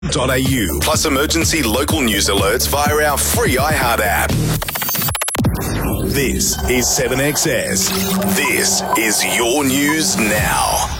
au, plus emergency local news alerts via our free iHeart app. This is 7XS. This is your news now.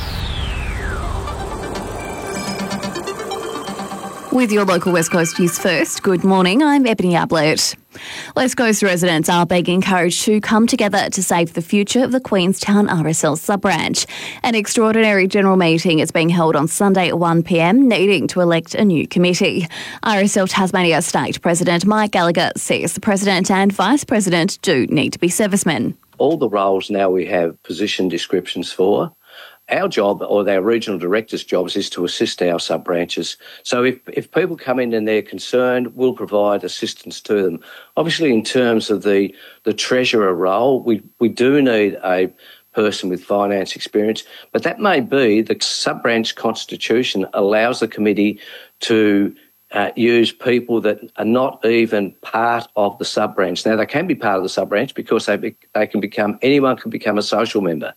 With your local West Coast news first, good morning, I'm Ebony Ablett. West Coast residents are being encouraged to come together to save the future of the Queenstown RSL sub-branch. An extraordinary general meeting is being held on Sunday at 1pm, needing to elect a new committee. RSL Tasmania State President Mike Gallagher says the President and Vice President do need to be servicemen. All the roles now we have position descriptions for. Our job, or our regional directors' jobs, is to assist our sub-branches. So if people come in and they're concerned, we'll provide assistance to them. Obviously, in terms of the treasurer role, we do need a person with finance experience, but that may be the sub-branch constitution allows the committee to use people that are not even part of the sub-branch. Now, they can be part of the sub-branch because anyone can become a social member.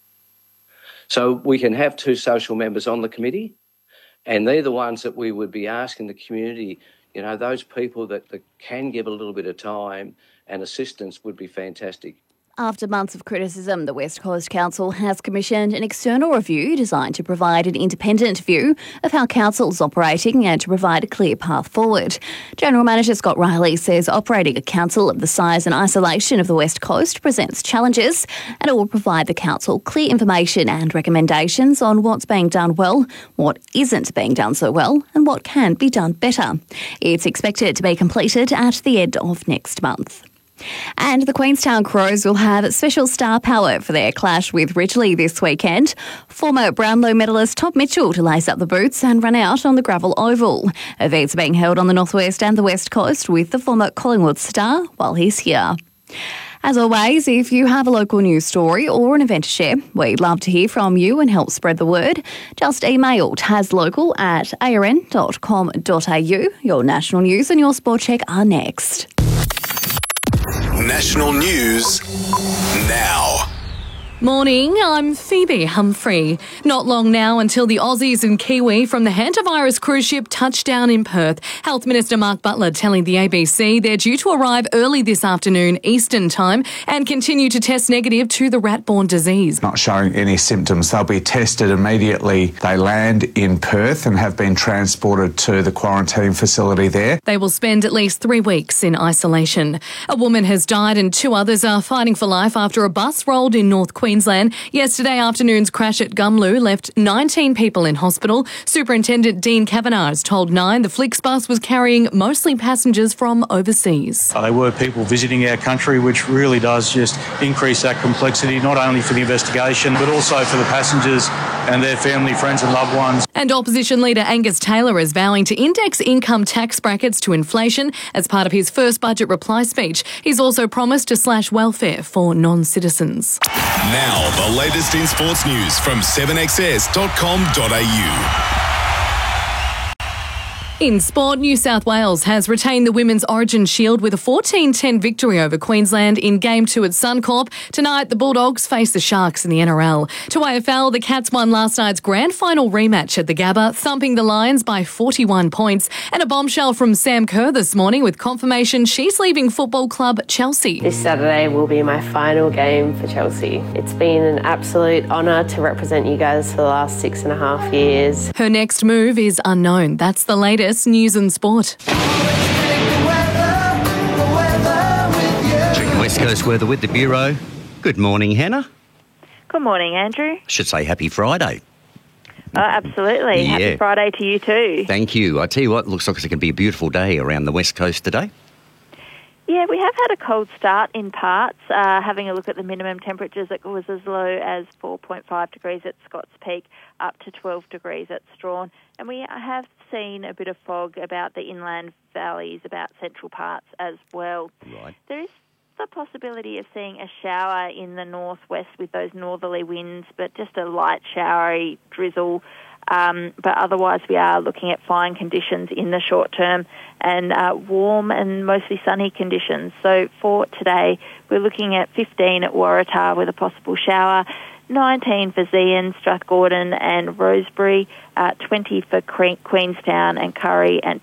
So we can have two social members on the committee, and they're the ones that we would be asking the community, those people that can give a little bit of time and assistance would be fantastic. After months of criticism, the West Coast Council has commissioned an external review designed to provide an independent view of how council's operating and to provide a clear path forward. General Manager Scott Riley says operating a council of the size and isolation of the West Coast presents challenges, and it will provide the council clear information and recommendations on what's being done well, what isn't being done so well, and what can be done better. It's expected to be completed at the end of next month. And the Queenstown Crows will have special star power for their clash with Ridgely this weekend. Former Brownlow medalist Tom Mitchell to lace up the boots and run out on the gravel oval. Events are being held on the northwest and the west coast with the former Collingwood star while he's here. As always, if you have a local news story or an event to share, we'd love to hear from you and help spread the word. Just email taslocal@arn.com.au. Your national news and your sport check are next. National news now. Morning, I'm Phoebe Humphrey. Not long now until the Aussies and Kiwi from the hantavirus cruise ship touch down in Perth. Health Minister Mark Butler telling the ABC they're due to arrive early this afternoon Eastern time and continue to test negative to the rat-borne disease. Not showing any symptoms. They'll be tested immediately they land in Perth and have been transported to the quarantine facility there. They will spend at least 3 weeks in isolation. A woman has died and 2 others are fighting for life after a bus rolled in North Queensland. Yesterday afternoon's crash at Gumlu left 19 people in hospital. Superintendent Dean Kavanagh has told Nine the Flixbus was carrying mostly passengers from overseas. They were people visiting our country, which really does just increase that complexity, not only for the investigation, but also for the passengers and their family, friends and loved ones. And opposition leader Angus Taylor is vowing to index income tax brackets to inflation as part of his first budget reply speech. He's also promised to slash welfare for non-citizens. Now, the latest in sports news from 7XS.com.au. In sport, New South Wales has retained the Women's Origin Shield with a 14-10 victory over Queensland in Game 2 at Suncorp. Tonight, the Bulldogs face the Sharks in the NRL. To AFL, the Cats won last night's grand final rematch at the Gabba, thumping the Lions by 41 points. And a bombshell from Sam Kerr this morning with confirmation she's leaving football club Chelsea. This Saturday will be my final game for Chelsea. It's been an absolute honour to represent you guys for the last 6.5 years. Her next move is unknown. That's the latest news and sport. Checking West Coast weather with the Bureau. Good morning, Hannah. Good morning, Andrew. I should say happy Friday. Absolutely. Yeah. Happy Friday to you too. Thank you. I tell you what, looks like it's going to be a beautiful day around the West Coast today. Yeah, we have had a cold start in parts. Having a look at the minimum temperatures, it was as low as 4.5 degrees at Scott's Peak, up to 12 degrees at Strawn. And we have seen a bit of fog about the inland valleys, about central parts as well. Right. There is the possibility of seeing a shower in the northwest with those northerly winds, but just a light showery drizzle. But otherwise we are looking at fine conditions in the short term and warm and mostly sunny conditions. So for today, we're looking at 15 at Waratah with a possible shower, 19 for Zeehan, Strathgordon and Rosebery, 20 for Queenstown and Curry, and